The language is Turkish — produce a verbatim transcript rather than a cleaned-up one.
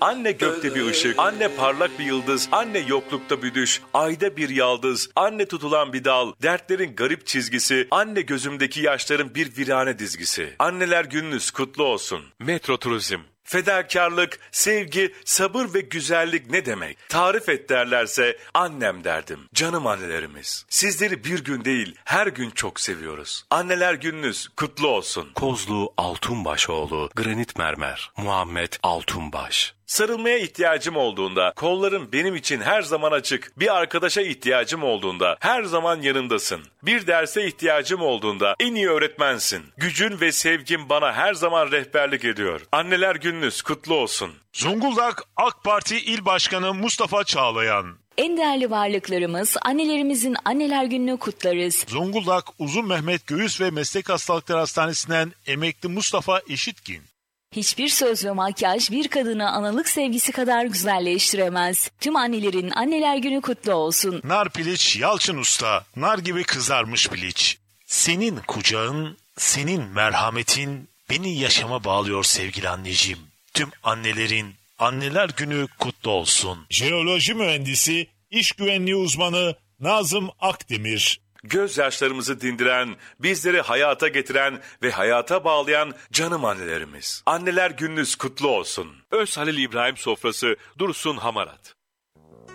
Anne gökte bir ışık, anne parlak bir yıldız, anne yoklukta bir düş, ayda bir yaldız, anne tutulan bir dal, dertlerin garip çizgisi, anne gözümdeki yaşların bir virane dizgisi. Anneler gününüz kutlu olsun. Metro Turizm. Fedakarlık, sevgi, sabır ve güzellik ne demek? Tarif et derlerse annem derdim. Canım annelerimiz. Sizleri bir gün değil her gün çok seviyoruz. Anneler gününüz kutlu olsun. Kozlu Altunbaşoğlu, Granit Mermer, Muhammed Altunbaş. Sarılmaya ihtiyacım olduğunda, kollarım benim için her zaman açık. Bir arkadaşa ihtiyacım olduğunda, her zaman yanımdasın. Bir derse ihtiyacım olduğunda, en iyi öğretmensin. Gücün ve sevgin bana her zaman rehberlik ediyor. Anneler gününüz kutlu olsun. Zonguldak AK Parti İl Başkanı Mustafa Çağlayan. En değerli varlıklarımız, annelerimizin anneler gününü kutlarız. Zonguldak Uzun Mehmet Göğüs ve Meslek Hastalıkları Hastanesi'nden emekli Mustafa Eşitgin. Hiçbir söz ve makyaj bir kadını analık sevgisi kadar güzelleştiremez. Tüm annelerin anneler günü kutlu olsun. Nar Piliç Yalçın Usta, nar gibi kızarmış piliç. Senin kucağın, senin merhametin beni yaşama bağlıyor sevgili anneciğim. Tüm annelerin anneler günü kutlu olsun. Jeoloji mühendisi, iş güvenliği uzmanı Nazım Akdemir. Gözyaşlarımızı dindiren, bizleri hayata getiren ve hayata bağlayan canım annelerimiz. Anneler gününüz kutlu olsun. Öz Halil İbrahim Sofrası, Dursun Hamarat.